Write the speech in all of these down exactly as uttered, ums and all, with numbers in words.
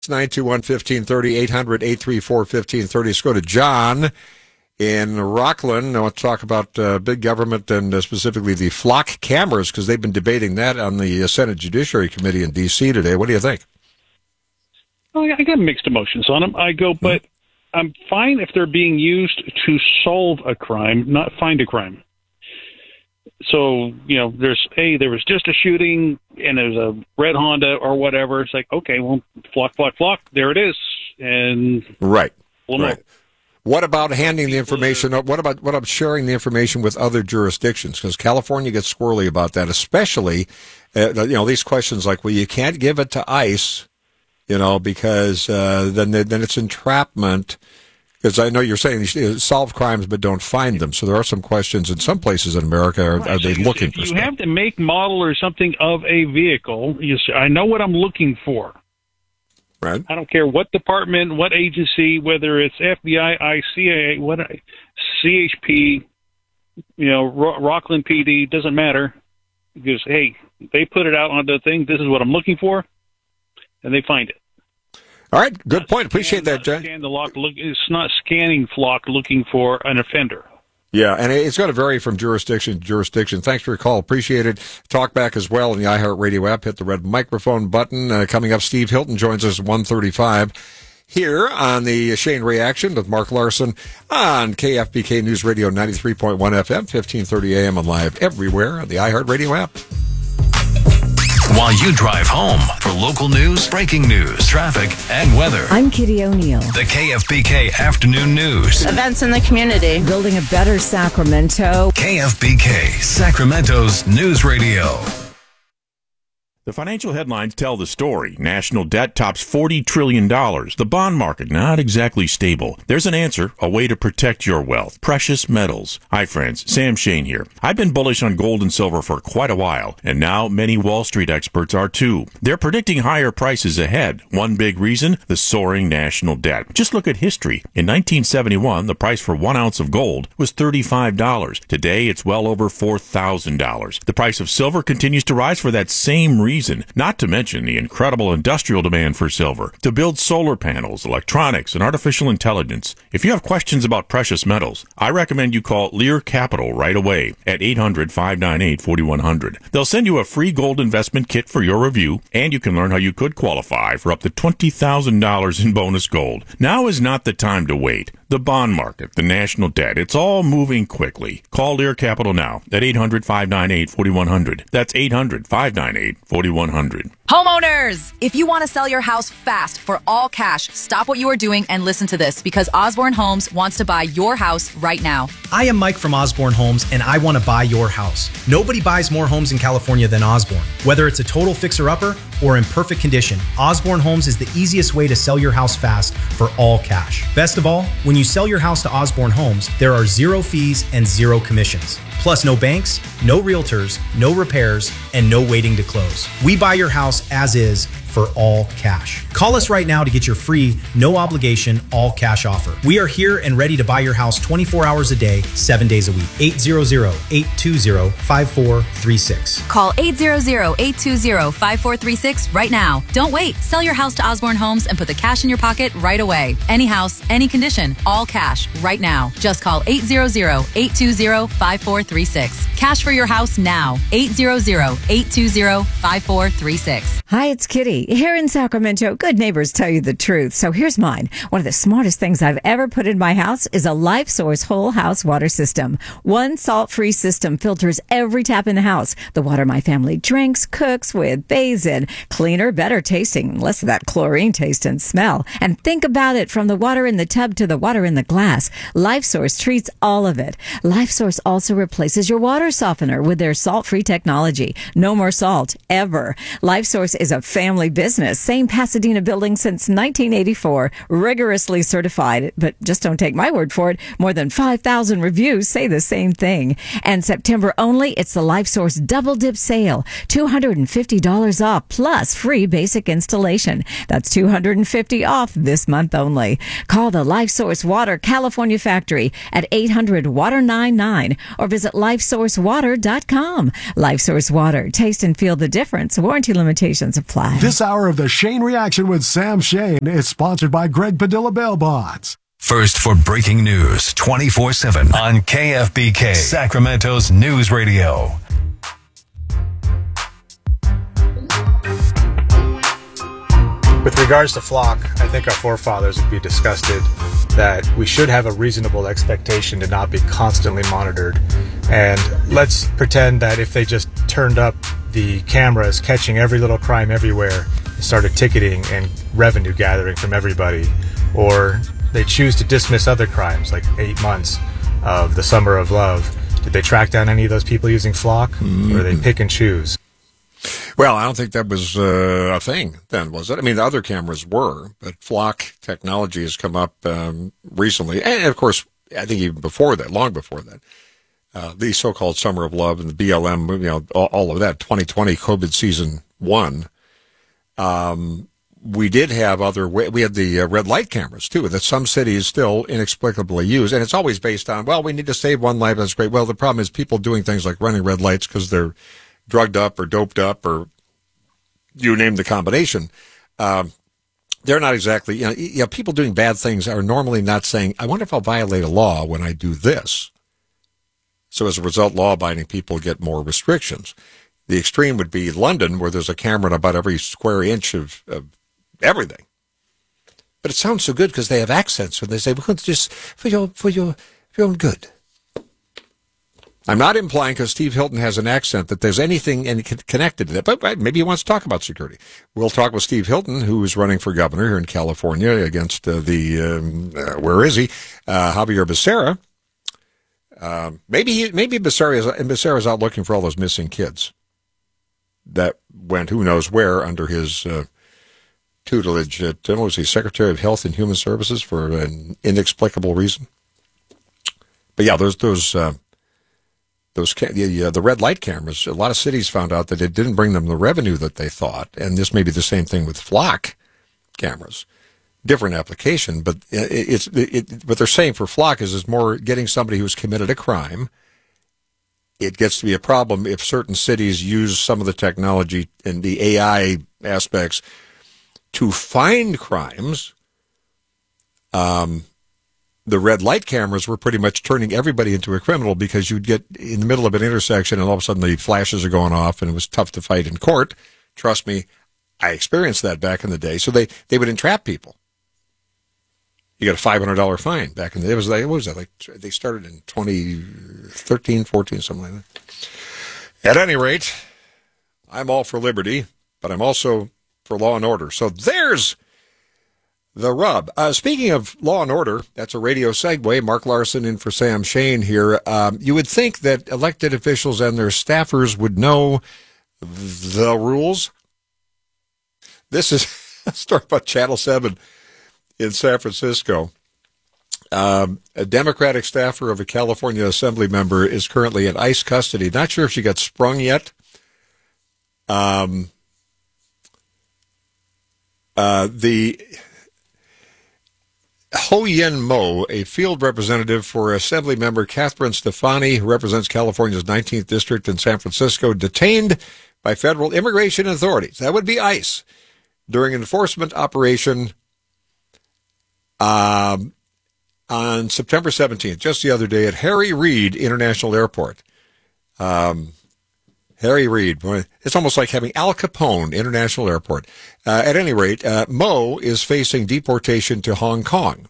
nine two one, one five three zero, eight hundred, eight three four, one five three zero. Let's go to John in Rockland. I want to talk about uh, big government and uh, specifically the flock cameras, because they've been debating that on the uh, Senate Judiciary Committee in D C today. What do you think? Well, I got mixed emotions on them. I go, but I'm fine if they're being used to solve a crime, not find a crime. So, you know, there's, hey, there was just a shooting and there's a red Honda or whatever. It's like, okay, well, flock, flock, flock, there it is. And right, we'll right. know. What about handing the information? What about what about sharing the information with other jurisdictions? Because California gets squirrely about that, especially, uh, you know, these questions like, well, you can't give it to ICE, you know, because uh, then then it's entrapment. Because I know you're saying you solve crimes but don't find them. So there are some questions in some places in America. Are, are they looking if for you stuff? have to make, model, or something of a vehicle, you say, I know what I'm looking for. Right. I don't care what department, what agency, whether it's F B I, I C A A, what C H P, you know, Rockland P D, doesn't matter. Because, hey, they put it out on the thing, this is what I'm looking for, and they find it. All right, good point. Appreciate that, John. Scan the lock, look, it's not scanning flock looking for an offender. Yeah, and it's going to vary from jurisdiction to jurisdiction. Thanks for your call. Appreciate it. Talk back as well in the iHeartRadio app. Hit the red microphone button. Uh, coming up, Steve Hilton joins us at one thirty-five here on the Shane Reaction with Mark Larson on K F B K News Radio ninety-three point one F M, fifteen thirty A M, and live everywhere on the iHeartRadio app. While you drive home for local news, breaking news, traffic, and weather. I'm Kitty O'Neill. The K F B K Afternoon News. Events in the community. Building a better Sacramento. K F B K, Sacramento's news radio. The financial headlines tell the story. National debt tops forty trillion dollars. The bond market, not exactly stable. There's an answer, a way to protect your wealth. Precious metals. Hi, friends. Sam Shane here. I've been bullish on gold and silver for quite a while, and now many Wall Street experts are too. They're predicting higher prices ahead. One big reason, the soaring national debt. Just look at history. In nineteen seventy-one, the price for one ounce of gold was thirty-five dollars. Today, it's well over four thousand dollars. The price of silver continues to rise for that same reason. Reason, not to mention the incredible industrial demand for silver to build solar panels, electronics, and artificial intelligence. If you have questions about precious metals, I recommend you call Lear Capital right away at eight hundred, five nine eight, four one zero zero. They'll send you a free gold investment kit for your review, and you can learn how you could qualify for up to twenty thousand dollars in bonus gold. Now is not the time to wait. The bond market, the national debt, it's all moving quickly. Call Lear Capital now at eight hundred, five nine eight, four one zero zero. That's eight hundred, five nine eight, four one zero zero. Homeowners, if you want to sell your house fast for all cash, stop what you are doing and listen to this, because Osborne Homes wants to buy your house right now. I am Mike from Osborne Homes, and I want to buy your house. Nobody buys more homes in California than Osborne. Whether it's a total fixer-upper or in perfect condition, Osborne Homes is the easiest way to sell your house fast for all cash. Best of all, when you sell your house to Osborne Homes, there are zero fees and zero commissions. Plus, no banks, no realtors, no repairs, and no waiting to close. We buy your house as is for all cash. Call us right now to get your free, no obligation, all cash offer. We are here and ready to buy your house twenty-four hours a day, seven days a week. eight hundred, eight two zero, five four three six. Call eight hundred, eight two zero, five four three six right now. Don't wait. Sell your house to Osborne Homes and put the cash in your pocket right away. Any house, any condition, all cash right now. Just call eight hundred, eight two zero, five four three six. Cash for your house now. eight hundred, eight two zero, five four three six. Hi, it's Kitty. Here in Sacramento, good neighbors tell you the truth. So here's mine. One of the smartest things I've ever put in my house is a Life Source whole house water system. One salt-free system filters every tap in the house. The water my family drinks, cooks with, bathes in. Cleaner, better tasting, less of that chlorine taste and smell. And think about it, from the water in the tub to the water in the glass. Life Source treats all of it. Life Source also replaces your water softener with their salt-free technology. No more salt, ever. Life Source is a family business. Same Pasadena building since nineteen eighty-four. Rigorously certified, but just don't take my word for it. More than five thousand reviews say the same thing. And September only, it's the Life Source Double Dip Sale. two hundred fifty dollars off plus free basic installation. That's two hundred fifty dollars off this month only. Call the Life Source Water California factory at eight hundred, water nine nine or visit life source water dot com. Life Source Water. Taste and feel the difference. Warranty limitations apply. Visit This hour of the Shane Reaction with Sam Shane is sponsored by Greg Padilla Bail Bonds. First for breaking news twenty-four seven on K F B K, Sacramento's news radio. With regards to flock, I think our forefathers would be disgusted that we should have a reasonable expectation to not be constantly monitored. And let's pretend that if they just turned up the cameras catching every little crime everywhere and started ticketing and revenue gathering from everybody, or they choose to dismiss other crimes like eight months of the Summer of Love, did they track down any of those people using flock, mm-hmm. or do they pick and choose? Well, I don't think that was uh, a thing then, was it? I mean, the other cameras were, but flock technology has come up um, recently. And, of course, I think even before that, long before that, uh, the so-called Summer of Love and the B L M, you know, all, all of that, twenty twenty COVID season one. Um, we did have other, we had the uh, red light cameras, too, that some cities still inexplicably use. And it's always based on, well, we need to save one life. That's great. Well, the problem is people doing things like running red lights because they're drugged up or doped up or you name the combination. Um, they're not exactly, you know, you know, people doing bad things are normally not saying, I wonder if I'll violate a law when I do this. So as a result, law-abiding people get more restrictions. The extreme would be London, where there's a camera in about every square inch of, of everything. But it sounds so good because they have accents when they say, well, just for your, for your, for your own good. I'm not implying because Steve Hilton has an accent that there's anything connected to that, but maybe he wants to talk about security. We'll talk with Steve Hilton, who is running for governor here in California against uh, the, um, uh, where is he, uh, Javier Becerra. Uh, maybe he, maybe Becerra is, Becerra is out looking for all those missing kids that went who knows where under his uh, tutelage at, uh, was he Secretary of Health and Human Services for an inexplicable reason. But yeah, those, those, uh, Those the, uh, the red light cameras, a lot of cities found out that it didn't bring them the revenue that they thought, and this may be the same thing with flock cameras. Different application, but it's it, it, what they're saying for flock is is more getting somebody who's committed a crime. It gets to be a problem if certain cities use some of the technology and the A I aspects to find crimes. Um. The red light cameras were pretty much turning everybody into a criminal because you'd get in the middle of an intersection and all of a sudden the flashes are going off and it was tough to fight in court. Trust me, I experienced that back in the day. So they, they would entrap people. You got a five hundred dollars fine back in the day. It was like, what was that? Like, they started in twenty thirteen, fourteen, something like that. At any rate, I'm all for liberty, but I'm also for law and order. So there's the rub. Uh, speaking of law and order, that's a radio segue. Mark Larson in for Sam Shane here. Um, you would think that elected officials and their staffers would know the rules. This is a story about Channel seven in San Francisco. Um, a Democratic staffer of a California Assembly member is currently in ICE custody. Not sure if she got sprung yet. Um, uh, the... Ho Yen Mo, a field representative for Assembly member Catherine Stefani, who represents California's nineteenth District in San Francisco, detained by federal immigration authorities, that would be ICE, during an enforcement operation um, on September seventeenth, just the other day, at Harry Reid International Airport. Um, Harry Reid. It's almost like having Al Capone International Airport. Uh, at any rate, uh, Mo is facing deportation to Hong Kong.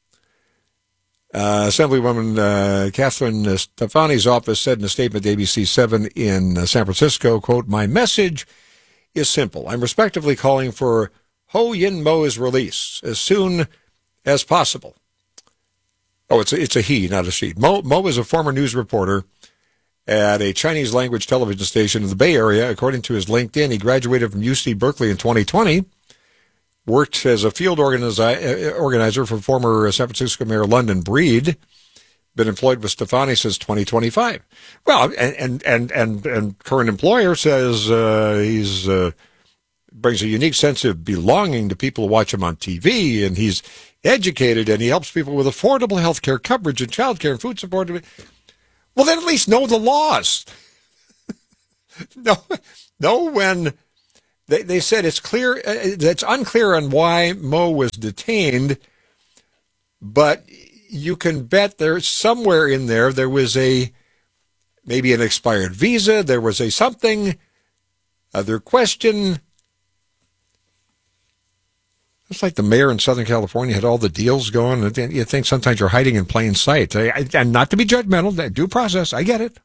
Uh, Assemblywoman uh, Catherine Stefani's office said in a statement to A B C seven in uh, San Francisco, quote, "My message is simple. I'm respectively calling for Ho Yen Mo's release as soon as possible." Oh, it's a, it's a he, not a she. Mo, Mo is a former news reporter at a Chinese language television station in the Bay Area. According to his LinkedIn, he graduated from U C Berkeley in twenty twenty, worked as a field organizi- organizer for former San Francisco Mayor London Breed, been employed with Stefani since twenty twenty-five. Well, and and and and current employer says uh, he's uh, brings a unique sense of belonging to people who watch him on T V, and he's educated, and he helps people with affordable health care coverage and child care and food support. Well, then at least know the laws. know, know when They, they said it's clear, uh, it's unclear on why Mo was detained, but you can bet there's somewhere in there, there was a, maybe an expired visa, there was a something, other question. It's like the mayor in Southern California had all the deals going. You think sometimes you're hiding in plain sight. And not to be judgmental, due process, I get it.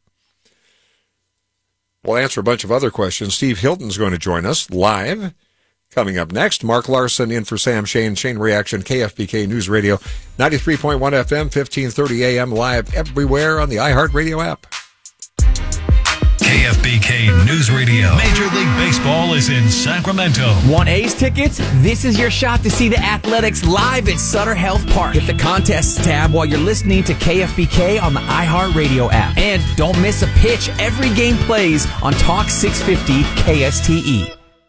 We'll answer a bunch of other questions. Steve Hilton's going to join us live. Coming up next, Mark Larson in for Sam Shane. Shane Reaction, K F B K News Radio, ninety-three point one F M, fifteen thirty A M, live everywhere on the iHeartRadio app. K F B K News Radio. Major League Baseball is in Sacramento. Want A's tickets? This is your shot to see the Athletics live at Sutter Health Park. Hit the contests tab while you're listening to K F B K on the iHeartRadio app. And don't miss a pitch. Every game plays on Talk six fifty K S T E.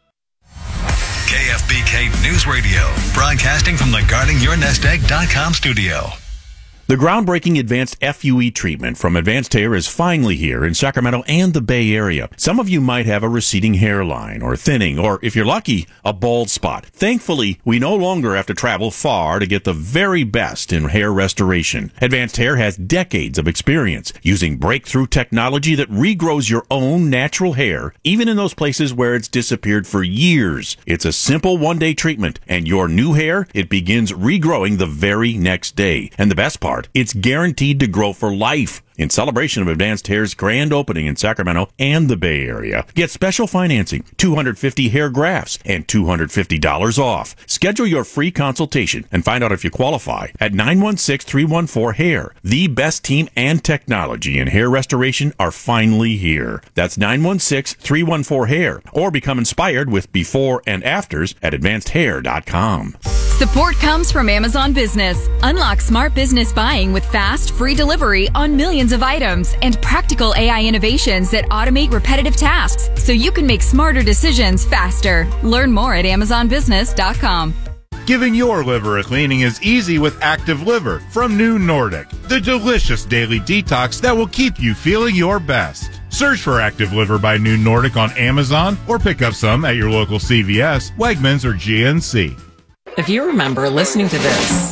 K F B K News Radio, broadcasting from the guarding your nest egg dot com studio. The groundbreaking advanced F U E treatment from Advanced Hair is finally here in Sacramento and the Bay Area. Some of you might have a receding hairline or thinning, or if you're lucky, a bald spot. Thankfully, we no longer have to travel far to get the very best in hair restoration. Advanced Hair has decades of experience using breakthrough technology that regrows your own natural hair, even in those places where it's disappeared for years. It's a simple one-day treatment, and your new hair, it begins regrowing the very next day. And the best part, it's guaranteed to grow for life. In celebration of Advanced Hair's grand opening in Sacramento and the Bay Area, get special financing, two hundred fifty hair grafts, and two hundred fifty dollars off. Schedule your free consultation and find out if you qualify at nine one six, three one four, hair. The best team and technology in hair restoration are finally here. That's nine one six, three one four, hair. Or become inspired with before and afters at advanced hair dot com. Support comes from Amazon Business. Unlock smart business buying with fast, free delivery on millions of items and practical A I innovations that automate repetitive tasks so you can make smarter decisions faster. Learn more at amazon business dot com. Giving your liver a cleaning is easy with Active Liver from New Nordic, the delicious daily detox that will keep you feeling your best. Search for Active Liver by New Nordic on Amazon or pick up some at your local C V S, Wegmans, or G N C. If you remember listening to this,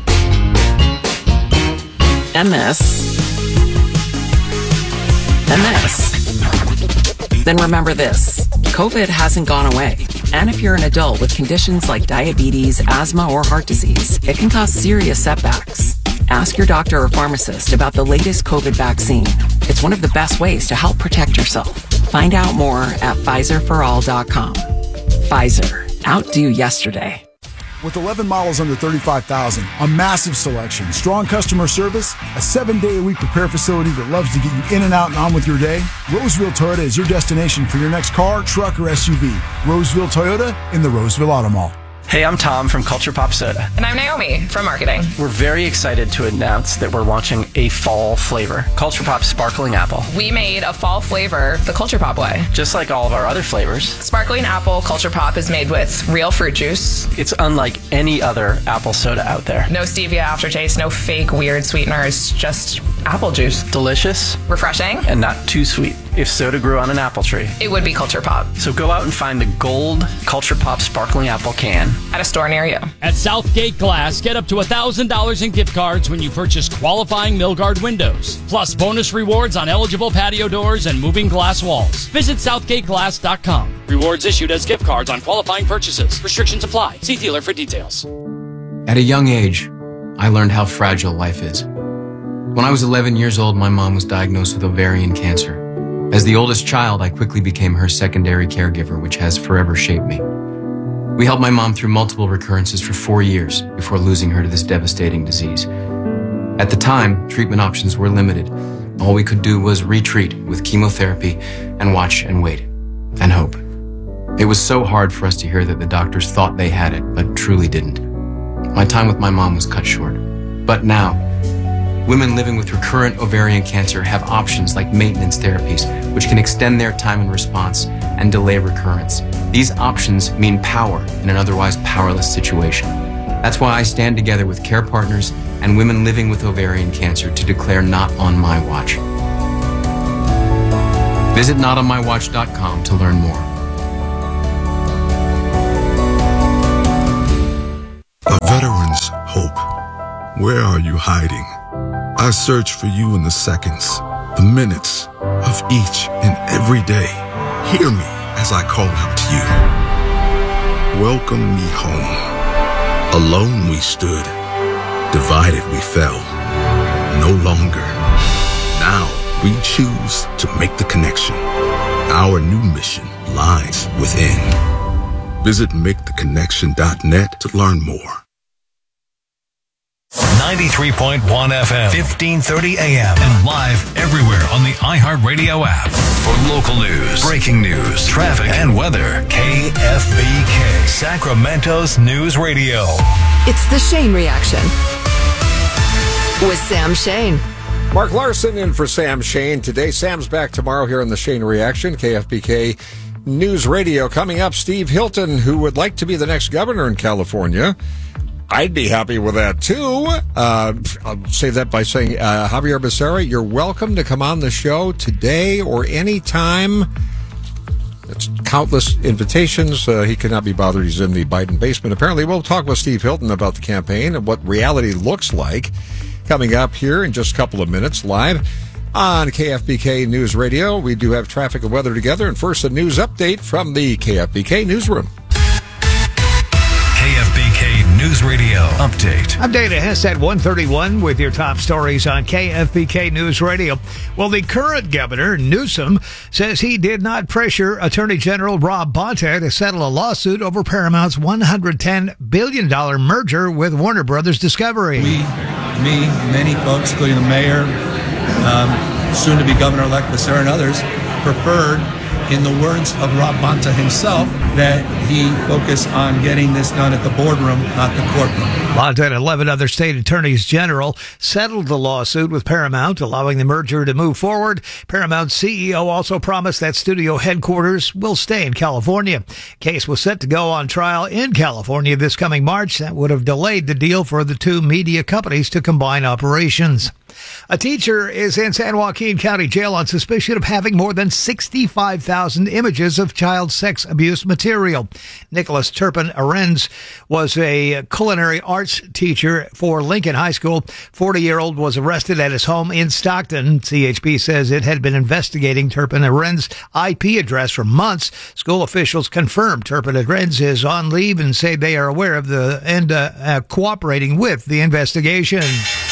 and this, and this, then remember this. COVID hasn't gone away. And if you're an adult with conditions like diabetes, asthma, or heart disease, it can cause serious setbacks. Ask your doctor or pharmacist about the latest COVID vaccine. It's one of the best ways to help protect yourself. Find out more at Pfizer for all dot com. Pfizer. Outdo yesterday. With eleven models under thirty-five thousand, a massive selection, strong customer service, a seven-day-a-week repair facility that loves to get you in and out and on with your day, Roseville Toyota is your destination for your next car, truck, or S U V. Roseville Toyota in the Roseville Auto Mall. Hey, I'm Tom from Culture Pop Soda. And I'm Naomi from marketing. We're very excited to announce that we're launching a fall flavor, Culture Pop Sparkling Apple. We made a fall flavor the Culture Pop way. Just like all of our other flavors. Sparkling Apple Culture Pop is made with real fruit juice. It's unlike any other apple soda out there. No stevia aftertaste, no fake weird sweeteners, just apple juice. Delicious. Refreshing. And not too sweet. If soda grew on an apple tree, it would be Culture Pop. So go out and find the gold Culture Pop Sparkling Apple can at a store near you. At Southgate Glass, get up to one thousand dollars in gift cards when you purchase qualifying Milgard windows. Plus bonus rewards on eligible patio doors and moving glass walls. Visit southgate glass dot com. Rewards issued as gift cards on qualifying purchases. Restrictions apply. See dealer for details. At a young age, I learned how fragile life is. When I was eleven years old, my mom was diagnosed with ovarian cancer. As the oldest child, I quickly became her secondary caregiver, which has forever shaped me. We helped my mom through multiple recurrences for four years before losing her to this devastating disease. At the time, treatment options were limited. All we could do was retreat with chemotherapy and watch and wait and hope. It was so hard for us to hear that the doctors thought they had it, but truly didn't. My time with my mom was cut short. But now, women living with recurrent ovarian cancer have options like maintenance therapies, which can extend their time in response and delay recurrence. These options mean power in an otherwise powerless situation. That's why I stand together with care partners and women living with ovarian cancer to declare Not on My Watch. Visit not on my watch dot com to learn more. where are you hiding? I search for you in the seconds, the minutes of each and every day. Hear me as I call out to you. Welcome me home. Alone we stood, divided we fell. No longer. Now we choose to make the connection. Our new mission lies within. Visit make the connection dot net to learn more. ninety-three point one F M, fifteen thirty A M, and live everywhere on the iHeartRadio app. For local news, breaking news, traffic, and weather, K F B K, Sacramento's News Radio. It's the Shane Reaction with Sam Shane. Mark Larson in for Sam Shane today. Sam's back tomorrow here on the Shane Reaction, K F B K News Radio. Coming up, Steve Hilton, who would like to be the next governor in California. I'd be happy with that, too. Uh, I'll say that by saying, uh, Javier Becerra, you're welcome to come on the show today or any time. It's countless invitations. Uh, he cannot be bothered. He's in the Biden basement. Apparently, we'll talk with Steve Hilton about the campaign and what reality looks like. Coming up here in just a couple of minutes, live on K F B K News Radio. We do have traffic and weather together. And first, a news update from the K F B K Newsroom. K F B K News Radio update. I'm Dana Hess at one thirty-one with your top stories on K F B K News Radio. Well, the current governor, Newsom, says he did not pressure Attorney General Rob Bonta to settle a lawsuit over Paramount's one hundred ten billion dollars merger with Warner Brothers Discovery. We, me, many folks, including the mayor, um, soon-to-be Governor-elect Becerra and others, preferred, in the words of Rob Bonta himself, that he focus on getting this done at the boardroom, not the courtroom. Bonta and eleven other state attorneys general settled the lawsuit with Paramount, allowing the merger to move forward. Paramount's C E O also promised that studio headquarters will stay in California. Case was set to go on trial in California this coming March. That would have delayed the deal for the two media companies to combine operations. A teacher is in San Joaquin County Jail on suspicion of having more than sixty-five thousand images of child sex abuse material. Nicholas Turpin Arends was a culinary arts teacher for Lincoln High School. forty-year-old was arrested at his home in Stockton. C H P says it had been investigating Turpin Arends' I P address for months. School officials confirmed Turpin Arends is on leave and say they are aware of the and uh, uh, cooperating with the investigation.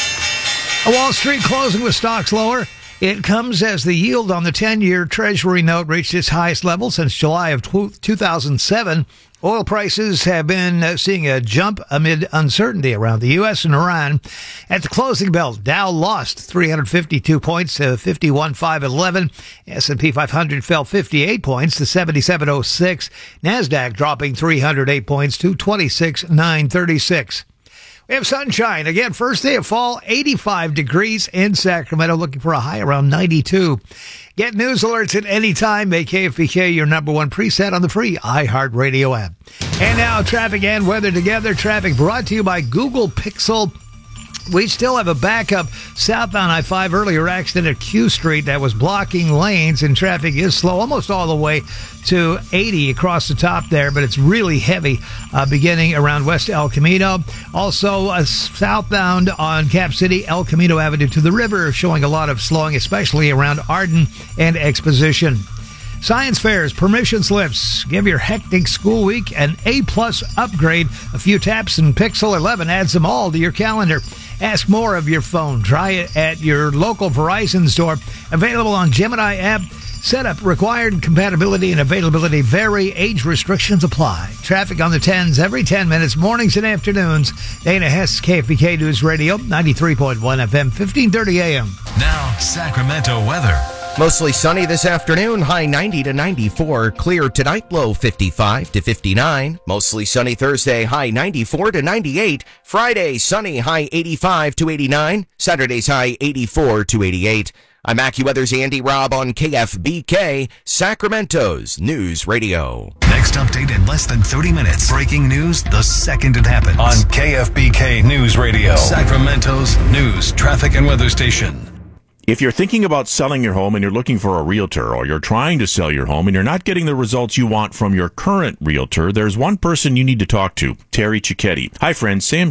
A Wall Street closing with stocks lower. It comes as the yield on the ten-year Treasury note reached its highest level since July of two thousand seven. Oil prices have been seeing a jump amid uncertainty around the U S and Iran. At the closing bell, Dow lost three hundred fifty-two points to fifty-one thousand five hundred eleven. S and P five hundred fell fifty-eight points to seventy-seven oh six. NASDAQ dropping three hundred eight points to twenty-six thousand nine hundred thirty-six. We have sunshine. Again, first day of fall, eighty-five degrees in Sacramento, looking for a high around ninety-two. Get news alerts at any time. Make K F B K your number one preset on the free iHeartRadio app. And now, traffic and weather together. Traffic brought to you by Google Pixel. We still have a backup southbound I five earlier accident at Q Street that was blocking lanes, and traffic is slow almost all the way to eighty across the top there, but it's really heavy uh, beginning around West El Camino. Also, uh, southbound on Cap City, El Camino Avenue to the river, showing a lot of slowing, especially around Arden and Exposition. Science fairs, permission slips. Give your hectic school week an A-plus upgrade. A few taps and Pixel eleven adds them all to your calendar. Ask more of your phone. Try it at your local Verizon store. Available on Gemini app. Setup required. Compatibility and availability vary. Age restrictions apply. Traffic on the tens every ten minutes, mornings and afternoons. Dana Hess, K F B K News Radio, ninety-three point one F M, fifteen thirty A M. Now, Sacramento weather. Mostly sunny this afternoon, high ninety to ninety-four. Clear tonight, low fifty-five to fifty-nine. Mostly sunny Thursday, high ninety-four to ninety-eight. Friday, sunny, high eighty-five to eighty-nine. Saturday's high eighty-four to eighty-eight. I'm AccuWeather's Andy Robb on K F B K, Sacramento's News Radio. Next update in less than thirty minutes. Breaking news the second it happens. On K F B K News Radio, Sacramento's news, traffic, and weather station. If you're thinking about selling your home and you're looking for a realtor, or you're trying to sell your home and you're not getting the results you want from your current realtor, there's one person you need to talk to, Terry Cicchetti. Hi, friends. Sam